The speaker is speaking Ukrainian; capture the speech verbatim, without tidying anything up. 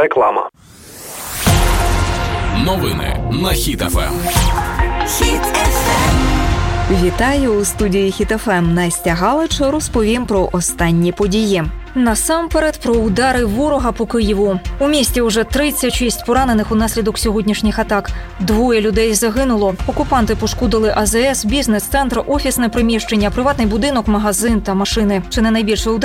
Реклама. Новини на Хіт еф ем. Хіт еф ем. Вітаю у студії Хіт еф ем. Настя Галич розповім про останні події. Насамперед про удари ворога по Києву. У місті уже тридцять шість поранених унаслідок сьогоднішніх атак. Двоє людей загинуло. Окупанти пошкодили а зе ес, бізнес-центр, офісне приміщення, приватний будинок, магазин та машини. Чи не найбільше ударів